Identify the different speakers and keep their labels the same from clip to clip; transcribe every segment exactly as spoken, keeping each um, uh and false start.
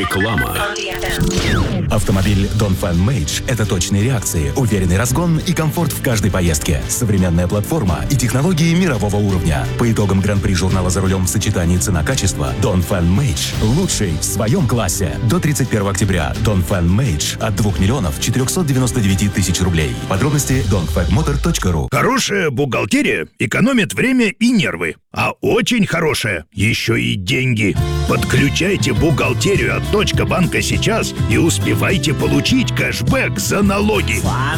Speaker 1: Реклама.
Speaker 2: Автомобиль Dongfeng Mage – это точные реакции, уверенный разгон и комфорт в каждой поездке. Современная платформа и технологии мирового уровня. По итогам Гран-при журнала «За рулем» в сочетании цена-качество, Dongfeng Mage – лучший в своем классе. До тридцать первого октября Dongfeng Mage от двух миллионов четырехсот девяноста девяти тысяч рублей. Подробности дongfeng motor точка ру.
Speaker 3: Хорошая бухгалтерия экономит время и нервы. А очень хорошая еще и деньги. Подключайте бухгалтерию от Точка банка сейчас и успевайте получить кэшбэк за налоги.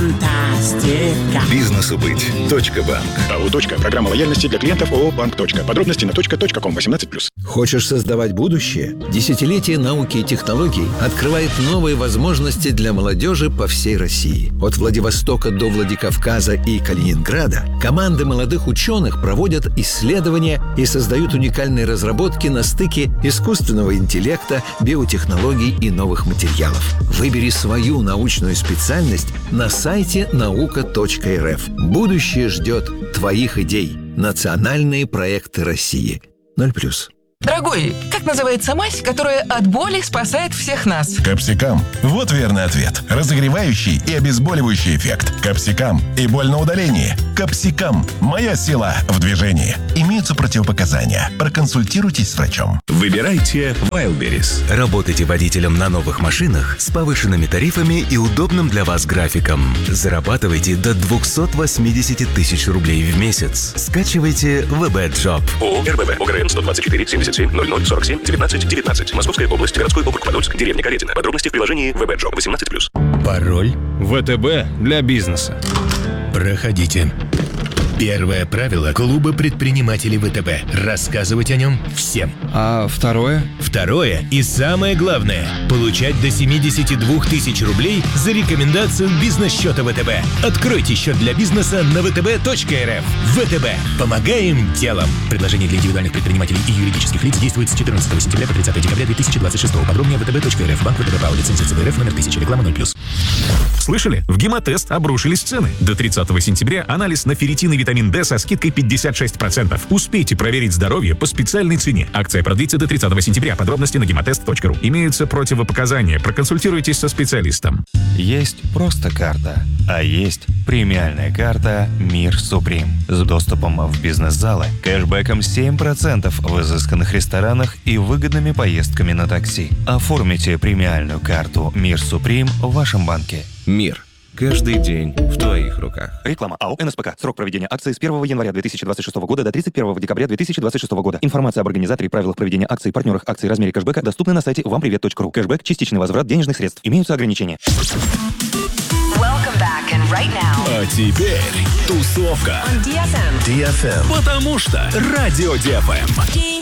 Speaker 4: Фантастика.
Speaker 5: Бизнесу быть. Точка банк.
Speaker 6: АО «Точка». Программа лояльности для клиентов ООО «Банк. Точка». Подробности на точка точка ком восемнадцать плюс.
Speaker 7: Хочешь создавать будущее? Десятилетие науки и технологий открывает новые возможности для молодежи по всей России. От Владивостока до Владикавказа и Калининграда команды молодых ученых проводят исследования и создают уникальные разработки на стыке искусственного интеллекта, биотехнологий и новых материалов. Выбери свою научную специальность на сайте наука точка эр эф. Будущее ждет твоих идей. Национальные проекты России. ноль плюс.
Speaker 8: Дорогой, как называется мазь, которая от боли спасает всех нас?
Speaker 9: Капсикам. Вот верный ответ. Разогревающий и обезболивающий эффект. Капсикам. И боль на удалении. Капсикам. Моя сила в движении. Имеются противопоказания. Проконсультируйтесь с врачом.
Speaker 1: Выбирайте Wildberries.
Speaker 2: Работайте водителем на новых машинах с повышенными тарифами и удобным для вас графиком. Зарабатывайте до двухсот восьмидесяти тысяч рублей в месяц. Скачивайте вэ бэ Job.
Speaker 1: ООО РББ. ОГРН сто двадцать четыре семьдесят семь ноль ноль сорок семь девятнадцать девятнадцать. Московская область. Городской округ Подольск. Деревня Каретина. Подробности в приложении вэ бэ Job восемнадцать плюс.
Speaker 10: Пароль вэ тэ бэ для бизнеса. Проходите. Первое правило клуба предпринимателей вэ тэ бэ – рассказывать о нем всем.
Speaker 11: А второе?
Speaker 10: Второе и самое главное – получать до семидесяти двух тысяч рублей за рекомендацию бизнес-счета вэ тэ бэ. Откройте счет для бизнеса на вэ тэ бэ точка эр эф. вэ тэ бэ. Помогаем делом. Предложение для индивидуальных предпринимателей и юридических лиц действует с четырнадцатого сентября по тридцатое декабря две тысячи двадцать шестого. Подробнее вэ тэ бэ точка эр эф. Банк вэ тэ бэ ПАО. Лицензия цэ бэ эр эф номер тысяча. Реклама ноль плюс.
Speaker 12: Слышали? В Гемотест обрушились цены. До тридцатого сентября анализ на ферритин и витамин D со скидкой пятьдесят шесть процентов. Успейте проверить здоровье по специальной цене. Акция продлится до тридцатого сентября. Подробности на гемотест точка ру. Имеются противопоказания. Проконсультируйтесь со специалистом.
Speaker 13: Есть просто карта, а есть премиальная карта «Мир Суприм» с доступом в бизнес-залы, кэшбэком семь процентов в изысканных ресторанах и выгодными поездками на такси. Оформите премиальную карту «Мир Суприм» в вашем банке.
Speaker 14: Мир. Каждый день в твоих руках.
Speaker 15: Реклама. АО эн эс пэ ка. Срок проведения акции с первого января две тысячи двадцать шестого года до тридцать первого декабря две тысячи двадцать шестого года. Информация об организаторе, правилах проведения акций, партнерах акций, размере кэшбэка доступны на сайте вам привет точка ру. Кэшбэк – частичный возврат денежных средств. Имеются ограничения.
Speaker 1: Right а теперь тусовка. ди эф эм. Потому что Радио ди эф эм.